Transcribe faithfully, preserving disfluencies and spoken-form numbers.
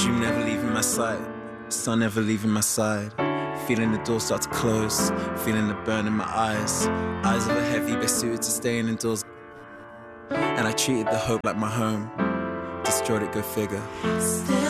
dream never leaving my sight, sun never leaving my side. Feeling the door start to close, feeling the burn in my eyes. Eyes of a heavy, best suited to staying indoors. And I treated the hope like my home, destroyed it, go figure.